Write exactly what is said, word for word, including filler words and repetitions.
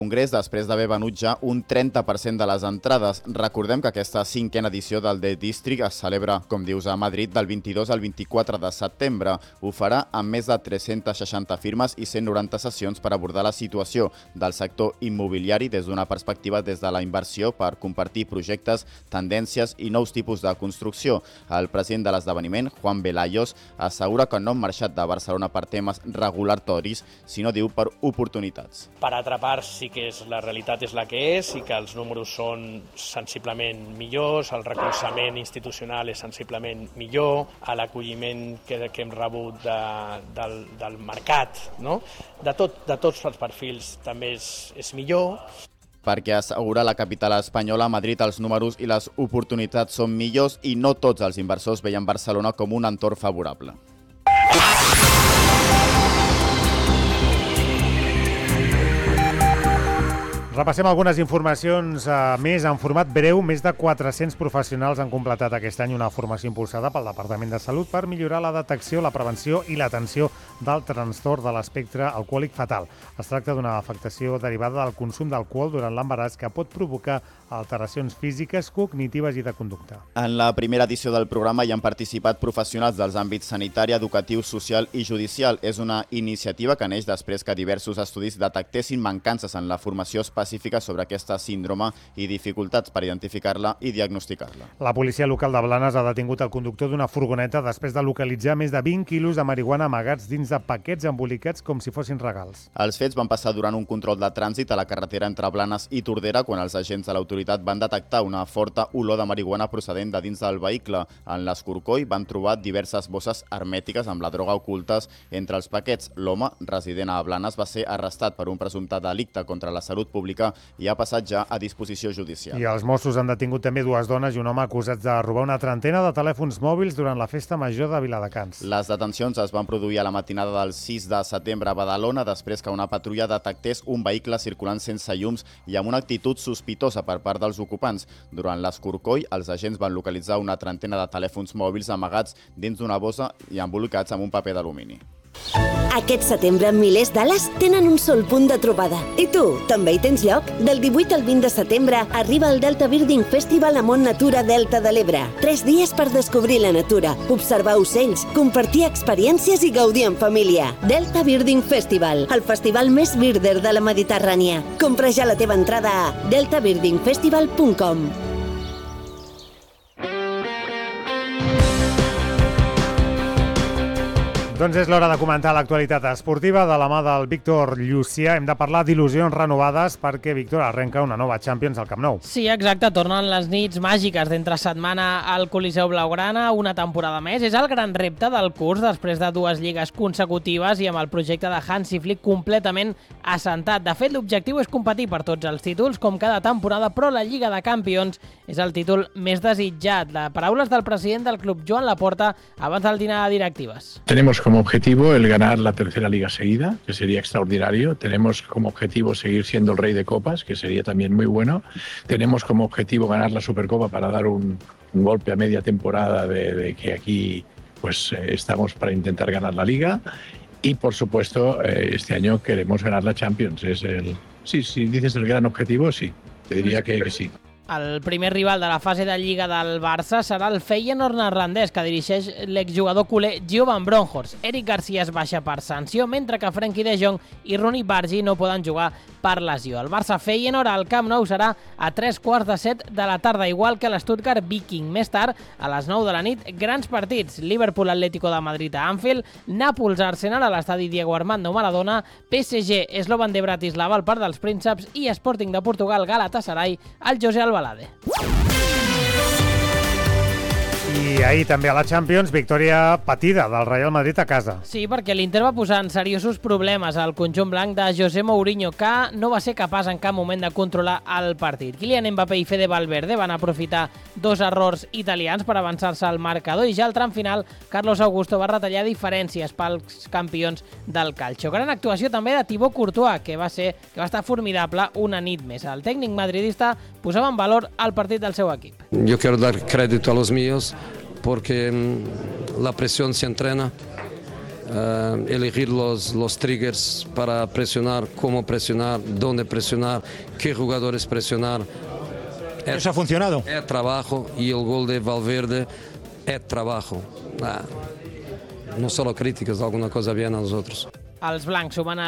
Congrés després d'haver venut ja un trenta per cent de les entrades. Recordem que aquesta cinquena edició del The District es celebra, com dius, a Madrid del vint-i-dos al vint-i-quatre de setembre. Ho farà amb més de tres-centes seixanta firmes i cent noranta sessions per abordar la situació del sector immobiliari des d'una perspectiva des de la inversió per compartir projectes, tendències i nous tipus de construcció. El president de l'esdeveniment, Juan Velayos, assegura que no han marxat de Barcelona per temes regulatoris, sinó diu per oportunitats. Per atrapar sí que és, la realitat és la que és i que els números són sensiblement millors, el recolzament institucional és sensiblement millor, l'acolliment que, que hem rebut de, del, del mercat, no? de, tot, de tots els perfils també és, és millor. Perquè assegura la capital espanyola, a Madrid els números i les oportunitats són millors i no tots els inversors veien Barcelona com un entorn favorable. Repassem algunes informacions uh, més en format breu. Més de quatre-cents professionals han completat aquest any una formació impulsada pel Departament de Salut per millorar la detecció, la prevenció i l'atenció del trastorn de l'espectre alcohòlic fatal. Es tracta d'una afectació derivada del consum d'alcohol durant l'embaràs que pot provocar alteracions físiques, cognitives i de conducta. En la primera edició del programa hi han participat professionals dels àmbits sanitari, educatiu, social i judicial. És una iniciativa que neix després que diversos estudis detectessin mancances en la formació específica sobre aquesta síndrome i dificultats per identificar-la i diagnosticar-la. La policia local de Blanes ha detingut el conductor d'una furgoneta després de localitzar més de vint quilos de marihuana amagats dins de paquets embolicats com si fossin regals. Els fets van passar durant un control de trànsit a la carretera entre Blanes i Tordera quan els agents de l'autoritat van detectar una forta olor de marihuana procedent de dins del vehicle. En l'escorcoll van trobar diverses bosses hermètiques amb la droga ocultes entre els paquets. L'home, resident a Blanes, va ser arrestat per un presumpte delicte contra la salut pública i ha passat ja a disposició judicial. I els Mossos han detingut també dues dones i un home acusats de robar una trentena de telèfons mòbils durant la festa major de Viladecans. Les detencions es van produir a la matinada del sis de setembre a Badalona després que una patrulla detectés un vehicle circulant sense llums i amb una actitud sospitosa per part dels ocupants. Durant l'escorcoll, els agents van localitzar una trentena de telèfons mòbils amagats dins d'una bossa i embolicats amb un paper d'alumini. Aquest setembre, milers d'ales tenen un sol punt de trobada. I tu, també hi tens lloc? Del divuit al vint de setembre arriba el Delta Birding Festival a Mont Natura Delta de l'Ebre. Tres dies per descobrir la natura, observar ocells, compartir experiències i gaudir en família. Delta Birding Festival, el festival més birder de la Mediterrània. Compra ja la teva entrada a delta birding festival punt com. Doncs és l'hora de comentar l'actualitat esportiva de la mà del Víctor Llucià. Hem de parlar d'il·lusions renovades perquè, Víctor, arrenca una nova Champions al Camp Nou. Sí, exacte. Tornen les nits màgiques d'entre setmana al Coliseu Blaugrana, una temporada més. És el gran repte del curs després de dues lligues consecutives i amb el projecte de Hansi Flick completament assentat. De fet, l'objectiu és competir per tots els títols, com cada temporada, però la Lliga de Campions és el títol més desitjat. Les paraules del president del club, Joan Laporta, abans del dinar de directives. Tenemos como objetivo el ganar la tercera liga seguida, que sería extraordinario. Tenemos como objetivo seguir siendo el rey de copas, que sería también muy bueno. Tenemos como objetivo ganar la Supercopa para dar un, un golpe a media temporada de, de que aquí pues eh, estamos para intentar ganar la liga. Y por supuesto, eh, este año queremos ganar la Champions. Es el, sí, si dices el gran objetivo, sí, te diría que, que sí. El primer rival de la fase de Lliga del Barça serà el Feyenoord neerlandès, que dirigeix l'exjugador culer Gio-van Bronckhorst. Eric Garcia es baixa per sanció, mentre que Frenkie de Jong i Ronny Bargi no poden jugar per lesió. El Barça-Feyenoord al Camp Nou serà a tres quarts de set de la tarda, igual que l'Stuttgart Viking. Més tard, a les nou de la nit, grans partits. Liverpool-Atlético de Madrid a Anfield, Nàpols-Arsenal a l'estadi Diego Armando Maradona, P S G Slovan de Bratislava al Parc dels Prínceps i Sporting de Portugal Galatasaray al José Alba. I ahir també a la Champions, victòria patida del Real Madrid a casa. Sí, perquè l'Inter va posar en seriosos problemes al conjunt blanc de José Mourinho, que no va ser capaç en cap moment de controlar el partit. Kylian Mbappé i Fede Valverde van aprofitar dos errors italians per avançar-se al marcador i ja al tram final Carlos Augusto va retallar diferències pels campions del calcio. Gran actuació també de Thibaut Courtois, que va, ser, que va estar formidable una nit més. El tècnic madridista posava en valor el partit del seu equip. Yo quiero dar crédito a los míos porque la presión se entrena. uh, elegir los, los triggers para presionar, cómo presionar, dónde presionar, qué jugadores presionar. ¿Eso ha funcionado? Es trabajo y el gol de Valverde es trabajo. Ah, no solo críticas, alguna cosa bien a nosotros. Els blancs ho van